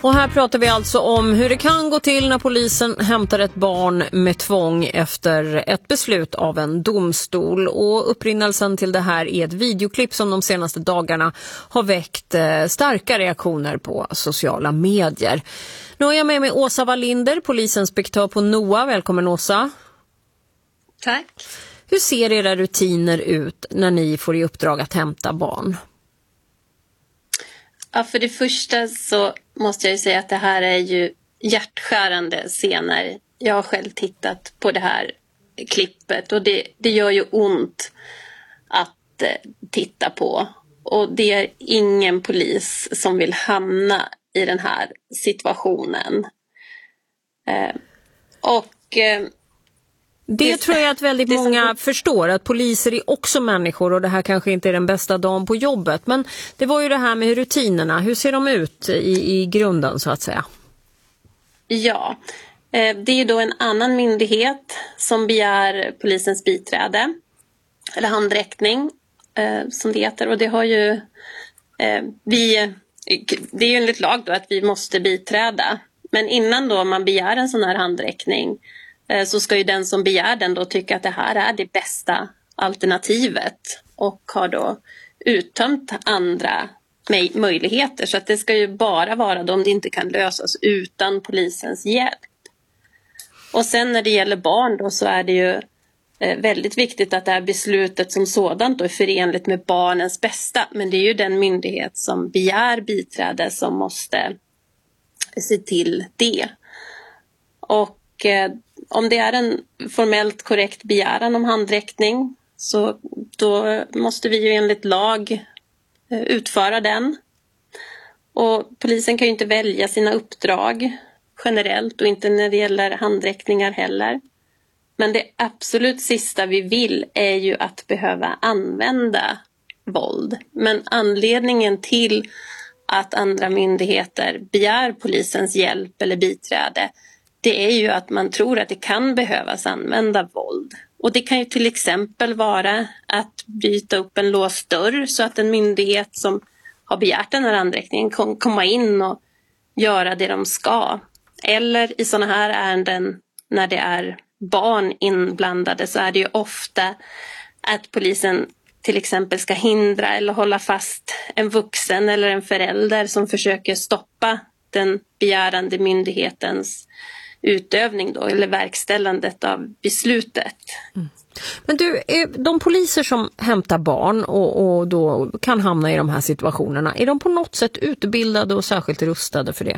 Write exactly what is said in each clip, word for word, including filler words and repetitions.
Och här pratar vi alltså om hur det kan gå till när polisen hämtar ett barn med tvång efter ett beslut av en domstol. Och upprinnelsen till det här är ett videoklipp som de senaste dagarna har väckt eh, starka reaktioner på sociala medier. Nu har jag med mig Åsa Wallinder, polisinspektör på N O A. Välkommen Åsa. Tack. Hur ser era rutiner ut när ni får i uppdrag att hämta barn? Ja, för det första så måste jag ju säga att det här är ju hjärtskärande scener. Jag har själv tittat på det här klippet och det, det gör ju ont att eh, titta på. Och det är ingen polis som vill hamna i den här situationen. Eh, och... Eh, Det, det tror jag att väldigt många som... förstår, att poliser är också människor och det här kanske inte är den bästa dagen på jobbet. Men det var ju det här med rutinerna. Hur ser de ut i, i grunden så att säga? Ja, det är ju då en annan myndighet som begär polisens biträde eller handräckning som det heter. Och det har ju vi, det är ju enligt lag då att vi måste biträda. Men innan då man begär en sån här handräckning så ska ju den som begär den då tycka att det här är det bästa alternativet och har då uttömt andra möjligheter. Så att det ska ju bara vara då om det inte kan lösas utan polisens hjälp. Och sen när det gäller barn då så är det ju väldigt viktigt att det här beslutet som sådant då är förenligt med barnens bästa. Men det är ju den myndighet som begär biträde som måste se till det. Och om det är en formellt korrekt begäran om handräckning så då måste vi ju enligt lag utföra den. Och polisen kan ju inte välja sina uppdrag generellt och inte när det gäller handräckningar heller. Men det absolut sista vi vill är ju att behöva använda våld. Men anledningen till att andra myndigheter begär polisens hjälp eller biträde, det är ju att man tror att det kan behövas använda våld. Och det kan ju till exempel vara att bryta upp en låst dörr så att en myndighet som har begärt den här handräckningen kan komma in och göra det de ska. Eller i sådana här ärenden när det är barn inblandade så är det ju ofta att polisen till exempel ska hindra eller hålla fast en vuxen eller en förälder som försöker stoppa den begärande myndighetens utövning då, eller verkställandet av beslutet. Mm. Men du, de poliser som hämtar barn och, och då kan hamna i de här situationerna, är de på något sätt utbildade och särskilt rustade för det?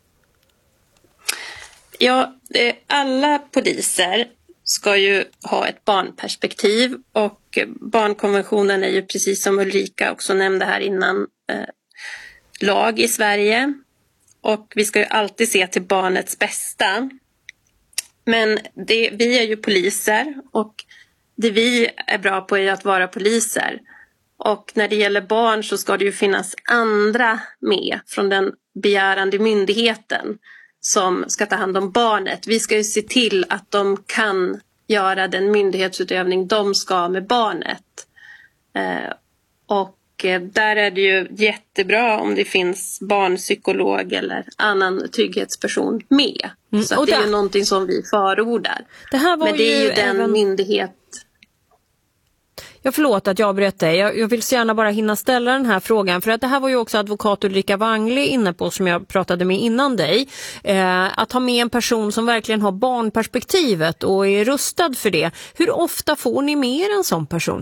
Ja, alla poliser ska ju ha ett barnperspektiv och barnkonventionen är ju precis som Ulrika också nämnde här innan eh, lag i Sverige. Och vi ska ju alltid se till barnets bästa. Men det, vi är ju poliser och det vi är bra på är att vara poliser. Och när det gäller barn så ska det ju finnas andra med från den begärande myndigheten som ska ta hand om barnet. Vi ska ju se till att de kan göra den myndighetsutövning de ska med barnet. Eh, och där är det ju jättebra om det finns barnpsykolog eller annan trygghetsperson med. Mm. Så att det är ju någonting som vi förordar. Det här var Men det är ju, ju den även... myndighet... Jag förlåt att jag berättar. Jag, jag vill så gärna bara hinna ställa den här frågan. För att det här var ju också advokat Ulrika Wangli inne på som jag pratade med innan dig. Eh, att ha med en person som verkligen har barnperspektivet och är rustad för det. Hur ofta får ni med en sån person?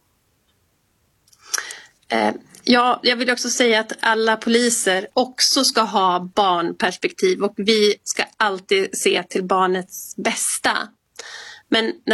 Ja, jag vill också säga att alla poliser också ska ha barnperspektiv och vi ska alltid se till barnets bästa. Men